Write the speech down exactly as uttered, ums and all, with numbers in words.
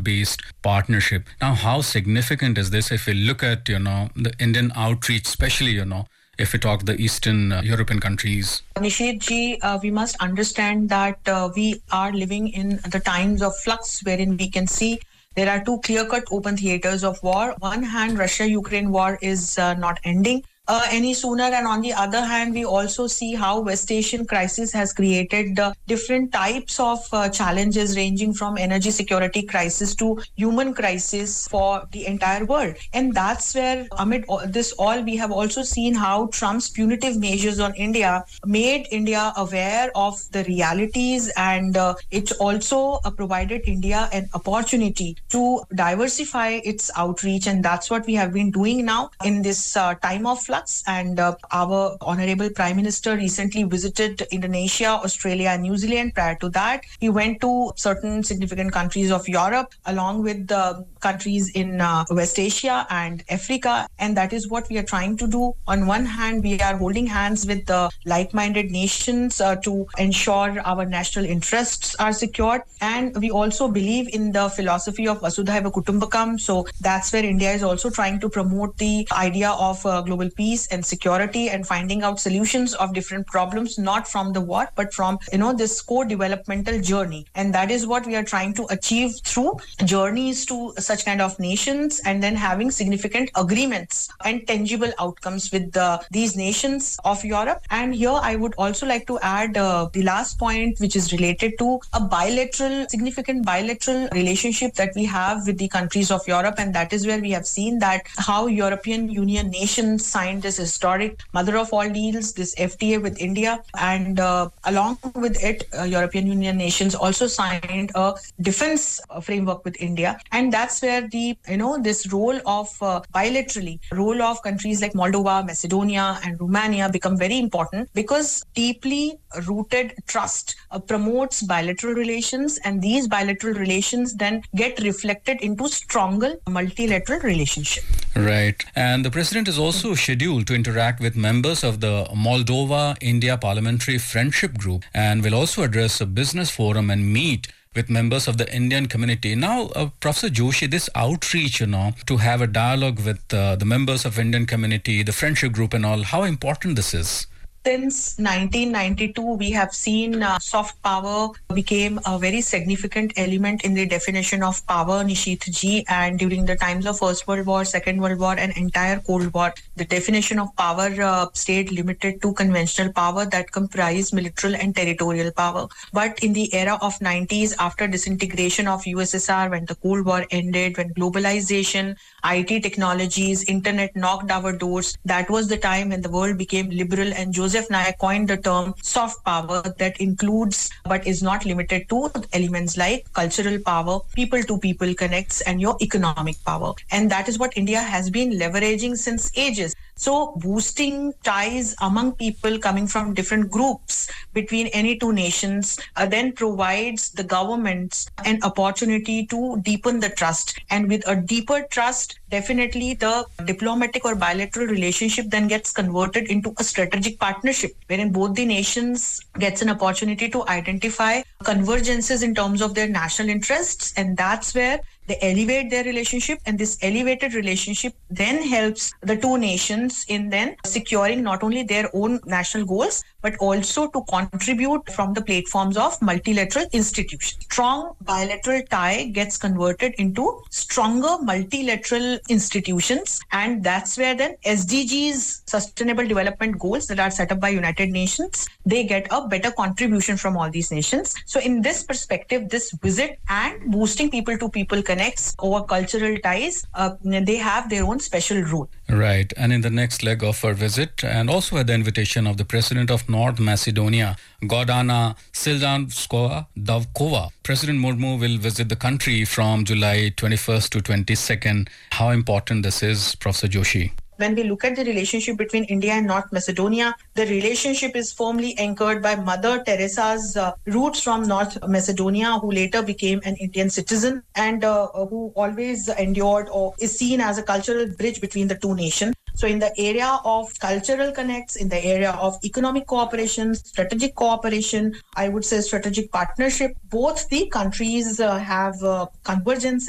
broad-based partnership. Now, how significant is this if we look at, you know, the Indian outreach, especially, you know, if we talk the Eastern uh, European countries? Nishit ji, uh, we must understand that uh, we are living in the times of flux wherein we can see there are two clear-cut open theaters of war. On one hand, Russia-Ukraine war is uh, not ending Uh, any sooner, and on the other hand, we also see how West Asian crisis has created uh, different types of uh, challenges ranging from energy security crisis to human crisis for the entire world. And that's where amid all this all, we have also seen how Trump's punitive measures on India made India aware of the realities, and uh, it also uh, provided India an opportunity to diversify its outreach, and that's what we have been doing now in this uh, time of flux. And uh, our Honorable Prime Minister recently visited Indonesia, Australia, and New Zealand. Prior to that, he went to certain significant countries of Europe, along with the countries in uh, West Asia and Africa. And that is what we are trying to do. On one hand, we are holding hands with the like-minded nations uh, to ensure our national interests are secured. And we also believe in the philosophy of Vasudhaiva Kutumbakam. So that's where India is also trying to promote the idea of uh, global peace and security, and finding out solutions of different problems, not from the war, but from, you know, this co-developmental journey. And that is what we are trying to achieve through journeys to such kind of nations, and then having significant agreements and tangible outcomes with the, these nations of Europe. And here I would also like to add uh, the last point, which is related to a bilateral, significant bilateral relationship that we have with the countries of Europe. And that is where we have seen that how European Union nations signed this historic mother of all deals, this F T A with India, and uh, along with it, uh, European Union nations also signed a defense framework with India. And that's where the, you know, this role of uh, bilaterally, role of countries like Moldova, Macedonia, and Romania become very important, because deeply rooted trust uh, promotes bilateral relations, and these bilateral relations then get reflected into stronger multilateral relationship. Right. And the president is also scheduled to interact with members of the Moldova-India Parliamentary Friendship Group, and will also address a business forum and meet with members of the Indian community. Now, uh, Professor Joshi, this outreach, you know, to have a dialogue with uh, the members of Indian community, the friendship group and all, how important this is? Since nineteen ninety-two, we have seen uh, soft power became a very significant element in the definition of power, Nishit ji. And during the times of First World War, Second World War, and entire Cold War, the definition of power uh, stayed limited to conventional power that comprised military and territorial power. But in the era of nineties, after disintegration of U S S R, when the Cold War ended, when globalization, I T technologies, internet knocked our doors, that was the time when the world became liberal, and Joseph Joseph Nye coined the term soft power that includes but is not limited to elements like cultural power, people-to-people connects, and your economic power. And that is what India has been leveraging since ages. So boosting ties among people coming from different groups between any two nations uh, then provides the governments an opportunity to deepen the trust. And with a deeper trust, definitely the diplomatic or bilateral relationship then gets converted into a strategic partnership, wherein both the nations gets an opportunity to identify convergences in terms of their national interests. And that's where they elevate their relationship, and this elevated relationship then helps the two nations in then securing not only their own national goals, but also to contribute from the platforms of multilateral institutions. Strong bilateral tie gets converted into stronger multilateral institutions, and that's where then S D Gs, Sustainable Development Goals that are set up by United Nations, they get a better contribution from all these nations. So in this perspective, this visit and boosting people-to-people connects over cultural ties, uh, they have their own special role. Right. And in the next leg of our visit, and also at the invitation of the President of North Macedonia, Gordana Sildanskova Davkova, President Murmu will visit the country from July twenty-first to twenty-second. How important this is, Professor Joshi? When we look at the relationship between India and North Macedonia, the relationship is firmly anchored by Mother Teresa's uh, roots from North Macedonia, who later became an Indian citizen and uh, who always endured or is seen as a cultural bridge between the two nations. So in the area of cultural connects, in the area of economic cooperation, strategic cooperation, I would say strategic partnership, both the countries uh, have uh, convergences.